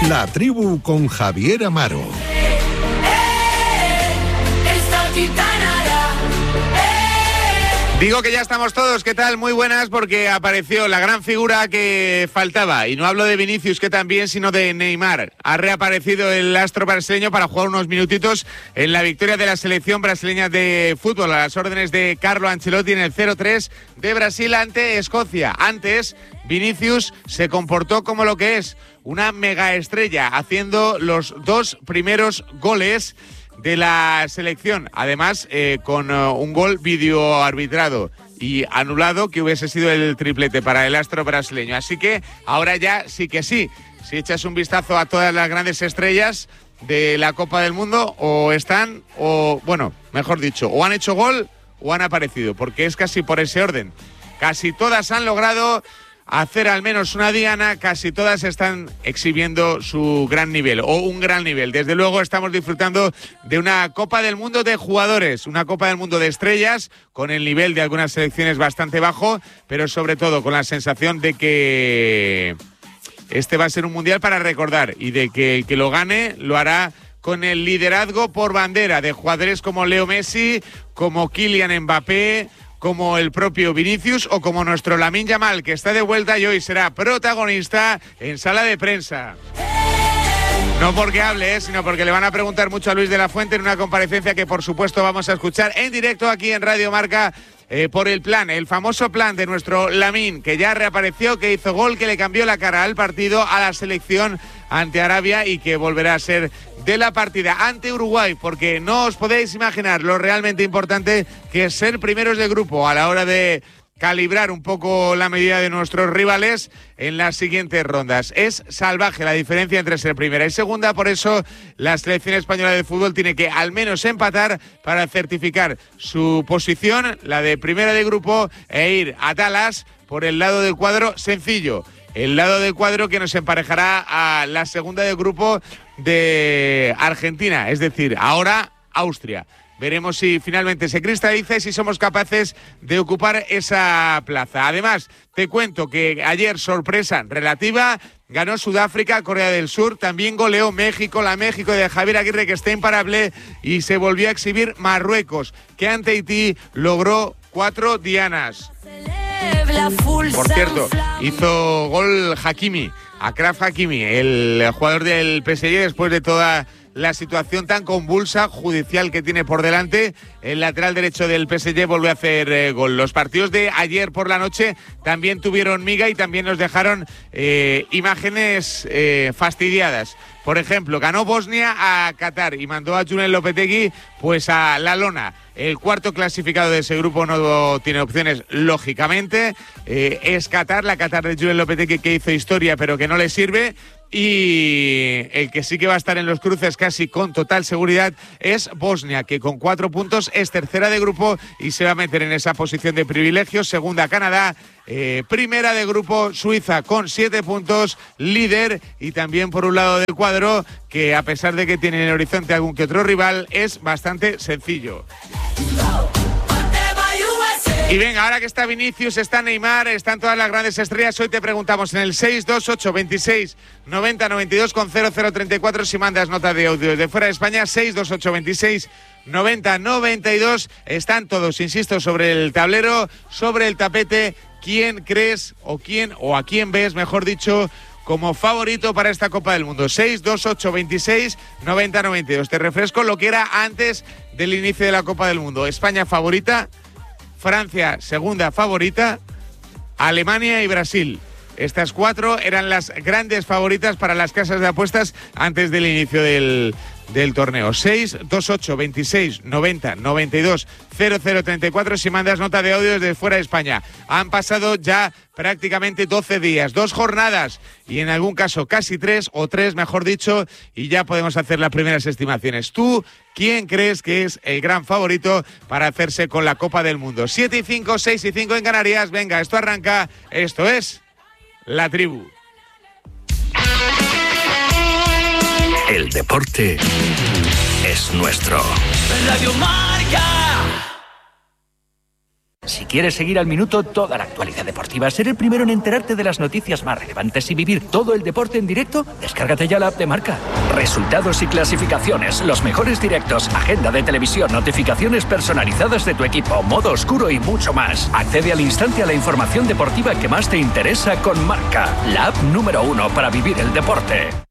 La Tribu con Javier Amaro. Digo que ya estamos todos, ¿qué tal? Muy buenas, porque apareció la gran figura que faltaba. Y no hablo de Vinicius, que también, sino de Neymar. Ha reaparecido el astro brasileño para jugar unos minutitos en la victoria de la selección brasileña de fútbol a las órdenes de Carlo Ancelotti en el 0-3 de Brasil ante Escocia. Antes, Vinicius se comportó como lo que es, una megaestrella, haciendo los 2 primeros goles de la selección, además con un gol videoarbitrado y anulado, que hubiese sido el triplete para el astro brasileño. Así que ahora ya sí que sí, si echas un vistazo a todas las grandes estrellas de la Copa del Mundo, o están, o bueno, mejor dicho, o han hecho gol o han aparecido, porque es casi por ese orden. Casi todas han logrado hacer al menos una diana, casi todas están exhibiendo su gran nivel, o un gran nivel. Desde luego estamos disfrutando de una Copa del Mundo de jugadores, una Copa del Mundo de estrellas, con el nivel de algunas selecciones bastante bajo, pero sobre todo con la sensación de que este va a ser un mundial para recordar, y de que el que lo gane lo hará con el liderazgo por bandera de jugadores como Leo Messi, como Kylian Mbappé, como el propio Vinicius, o como nuestro Lamine Yamal, que está de vuelta y hoy será protagonista en sala de prensa. No porque hable, sino porque le van a preguntar mucho a Luis de la Fuente en una comparecencia que por supuesto vamos a escuchar en directo aquí en Radio Marca, por el plan, el famoso plan de nuestro Lamine, que ya reapareció, que hizo gol, que le cambió la cara al partido, a la selección ante Arabia, y que volverá a ser de la partida ante Uruguay, porque no os podéis imaginar lo realmente importante que es ser primeros de grupo a la hora de calibrar un poco la medida de nuestros rivales en las siguientes rondas. Es salvaje la diferencia entre ser primera y segunda, por eso la selección española de fútbol tiene que al menos empatar para certificar su posición, la de primera de grupo, e ir a Dallas por el lado del cuadro sencillo. El lado del cuadro que nos emparejará a la segunda de grupo de Argentina, es decir, ahora Austria. Veremos si finalmente se cristaliza y si somos capaces de ocupar esa plaza. Además, te cuento que ayer, sorpresa relativa, ganó Sudáfrica, Corea del Sur, también goleó México, la México de Javier Aguirre, que está imparable, y se volvió a exhibir Marruecos, que ante Haití logró 4 dianas. Por cierto, hizo gol Hakimi, Achraf Hakimi, el jugador del PSG, después de toda la situación tan convulsa judicial que tiene por delante. El lateral derecho del PSG volvió a hacer gol. Los partidos de ayer por la noche también tuvieron miga y también nos dejaron imágenes fastidiadas. Por ejemplo, ganó Bosnia a Qatar y mandó a Julen Lopetegui pues a la lona. El cuarto clasificado de ese grupo no tiene opciones, lógicamente. Es Qatar, la Qatar de Julen Lopetegui, que hizo historia pero que no le sirve. Y el que sí que va a estar en los cruces casi con total seguridad es Bosnia, que con 4 puntos es tercera de grupo y se va a meter en esa posición de privilegio. Segunda Canadá, primera de grupo Suiza con 7 puntos, líder. Y también por un lado del cuadro, que a pesar de que tiene en el horizonte algún que otro rival, es bastante sencillo. Y venga, ahora que está Vinicius, está Neymar, están todas las grandes estrellas, hoy te preguntamos en el 628 26 90 92 con 0034 si mandas nota de audio desde fuera de España. 628 26 90 92. Están todos, insisto, sobre el tablero, sobre el tapete. ¿Quién crees o a quién ves, mejor dicho, como favorito para esta Copa del Mundo? 628 26 90 92. Te refresco lo que era antes del inicio de la Copa del Mundo. España favorita, Francia segunda favorita, Alemania y Brasil. Estas 4 eran las grandes favoritas para las casas de apuestas antes del inicio del torneo. 628 26 90 92 0034 si mandas nota de audio desde fuera de España. Han pasado ya prácticamente 12 días, 2 jornadas y en algún caso casi 3 o 3 mejor dicho, y ya podemos hacer las primeras estimaciones. ¿Tú quién crees que es el gran favorito para hacerse con la Copa del Mundo? 7 y 5, 6 y 5 en Canarias. Venga, esto arranca, esto es La Tribu. El deporte es nuestro. Radio Marca. Si quieres seguir al minuto toda la actualidad deportiva, ser el primero en enterarte de las noticias más relevantes y vivir todo el deporte en directo, descárgate ya la app de Marca. Resultados y clasificaciones, los mejores directos, agenda de televisión, notificaciones personalizadas de tu equipo, modo oscuro y mucho más. Accede al instante a la información deportiva que más te interesa con Marca, la app número 1 para vivir el deporte.